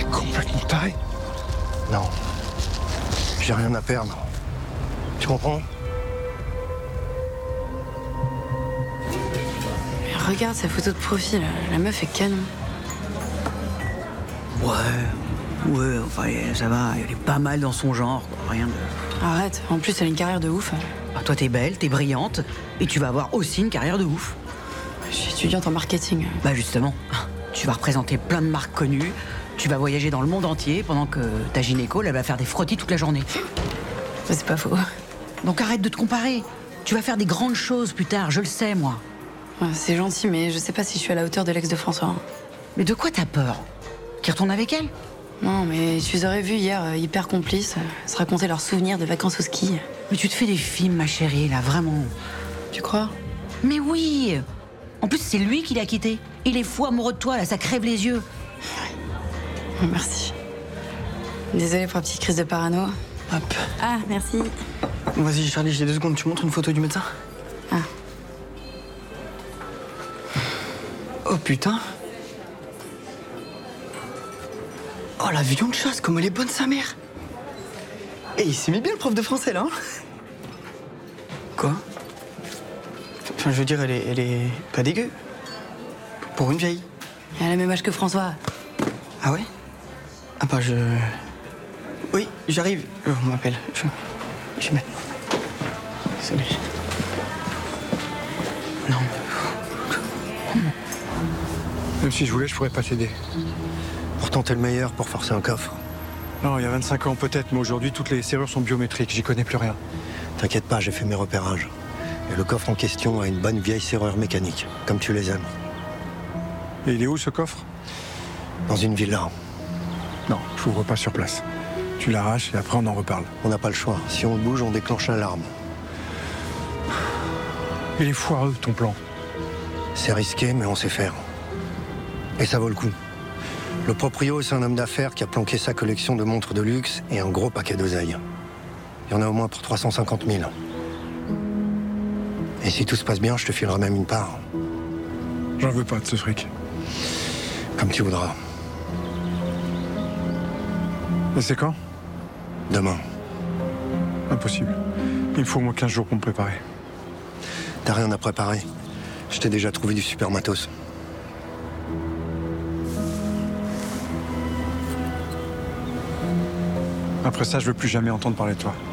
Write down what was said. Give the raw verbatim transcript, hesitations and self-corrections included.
T'es complètement taré. Non. J'ai rien à perdre. Tu comprends? Mais regarde sa photo de profil, la meuf est canon. Ouais, ouais, enfin, ça va, elle est pas mal dans son genre, quoi, rien de... Arrête, en plus elle a une carrière de ouf. Ah, toi, t'es belle, t'es brillante, et tu vas avoir aussi une carrière de ouf. Je suis étudiante en marketing. Bah justement, tu vas représenter plein de marques connues, tu vas voyager dans le monde entier pendant que ta gynéco, elle va faire des frottis toute la journée. C'est pas faux. Donc arrête de te comparer. Tu vas faire des grandes choses plus tard, je le sais, moi. Ouais, c'est gentil, mais je sais pas si je suis à la hauteur de l'ex de François. hein. Mais de quoi t'as peur? Qu'il retourne avec elle? Non, mais tu les aurais vus hier, euh, hyper complices, euh, se raconter leurs souvenirs de vacances au ski. Mais tu te fais des films, ma chérie, là, vraiment. Tu crois? Mais oui! En plus, c'est lui qui l'a quitté. Il est fou amoureux de toi, là, ça crève les yeux. Oh, merci. Désolée pour la petite crise de parano. Hop. Ah, merci. Vas-y, Charlie, j'ai deux secondes. Tu montres une photo du médecin? Ah. Oh putain. Oh, l'avion de chasse, comme elle est bonne, sa mère. Et il s'est mis bien, le prof de français, là. Hein. Quoi? Enfin, je veux dire, elle est, elle est pas dégueu. Pour une vieille. Elle a le même âge que François. Ah ouais? Ah bah, je... Oui, j'arrive. Euh, on m'appelle. Je... Je mets... Désolé. Non. Même si je voulais, je pourrais pas t'aider. Pourtant, t'es le meilleur pour forcer un coffre. Non, il y a vingt-cinq ans peut-être, mais aujourd'hui, toutes les serrures sont biométriques. J'y connais plus rien. T'inquiète pas, j'ai fait mes repérages. Et le coffre en question a une bonne vieille serrure mécanique, comme tu les aimes. Et il est où, ce coffre? Dans une villa. Non, je l'ouvre pas sur place. Tu l'arraches et après, on en reparle. On n'a pas le choix. Si on bouge, on déclenche l'alarme. Il est foireux, ton plan. C'est risqué, mais on sait faire. Et ça vaut le coup. Le proprio, c'est un homme d'affaires qui a planqué sa collection de montres de luxe et un gros paquet d'oseille. Il y en a au moins pour trois cent cinquante mille. Et si tout se passe bien, je te filerai même une part. J'en veux pas de ce fric. Comme tu voudras. Et c'est quand? Demain. Impossible. Il me faut au moins quinze jours pour me préparer. T'as rien à préparer. Je t'ai déjà trouvé du super matos. Après ça, je veux plus jamais entendre parler de toi.